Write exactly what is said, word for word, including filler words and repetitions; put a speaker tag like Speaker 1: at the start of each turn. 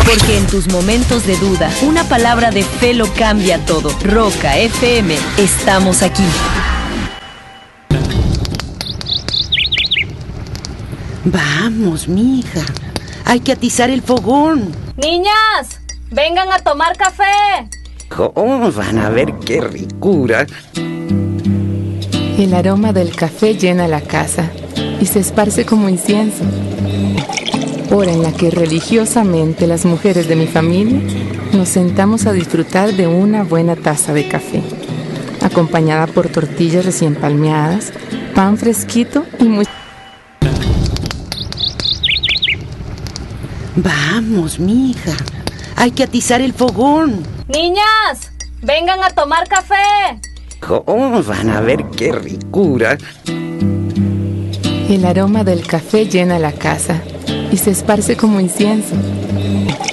Speaker 1: Porque en tus momentos de duda, una palabra de fe lo cambia todo. Roca F M, estamos aquí.
Speaker 2: Vamos, mija. Hay que atizar el fogón.
Speaker 3: Niñas, vengan a tomar café.
Speaker 2: Oh, van a ver qué ricura.
Speaker 4: El aroma del café llena la casa y se esparce como incienso. Hora en la que religiosamente las mujeres de mi familia nos sentamos a disfrutar de una buena taza de café, acompañada por tortillas recién palmeadas, pan fresquito y muy...
Speaker 2: Vamos, mija. Hay que atizar el fogón.
Speaker 3: Niñas, vengan a tomar café.
Speaker 2: Oh, van a ver qué ricura.
Speaker 4: El aroma del café llena la casa y se esparce como incienso.